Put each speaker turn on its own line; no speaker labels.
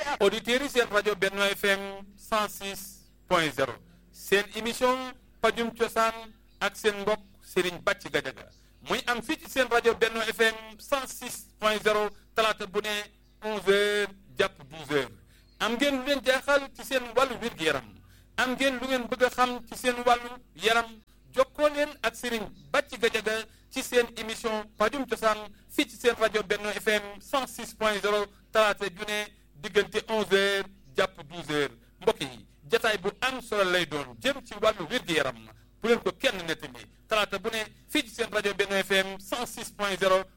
auditeurs yi seen rajo Benno FM 106.0 seen émission pajum cosaan ak seen mbokk Serigne Bàcc Gajaga muy am fii ci seen rajo Benno FM 106.0 talaata bu ne 11h jàpp 12h am ngeen lu leen jaaxal ci seen wàllu wér-gu-yaram am ngeen lu ngeen bëgg a xam ci seen wàllu yaram jokkoo leen ak Serigne Bàcc Gajaga ci seen émission pajum cosaan fii ci seen rajo Benno FM 106.0 talaata ju ne diggante 11h jàpp 12h mbokk yi jataay bu am solo lay doon jëm ci wàllu wér-gu-yaram bu leen ko kenn nettali talaata bu ne fii ci seen rajo Benno FM 106.0